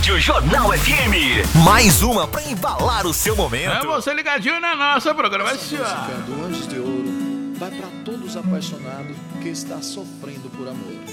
Rádio Jornal FM. Mais uma pra embalar o seu momento. É você ligadinho na nossa programação. Essa música do Anjos de Ouro vai para todos os apaixonados que está sofrendo por amor.